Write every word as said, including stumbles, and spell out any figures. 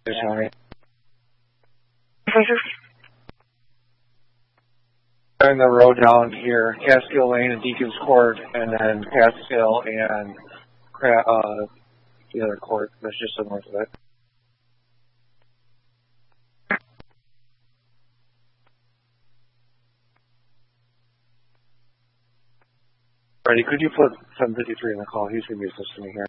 Tony. And the road down here, Catskill Lane and Deacon's Court, and then Catskill and uh, the other court that's just to the north of it. Ready? Could you put seven fifty-three in the call? He's going to be assisting me here.